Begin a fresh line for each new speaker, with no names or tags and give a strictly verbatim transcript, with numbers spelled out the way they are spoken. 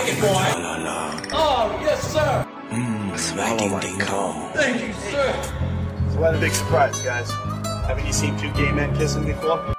it, boy.
La la.
Oh, yes, sir.
Mmm, smacking ding dong.
Thank you, sir.
So what a big surprise, guys. Haven't you seen two gay men kissing before?